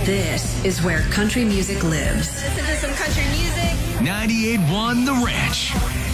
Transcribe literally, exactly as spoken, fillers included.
This is where country music lives. Listen to some country music. ninety-eight point one The Ranch.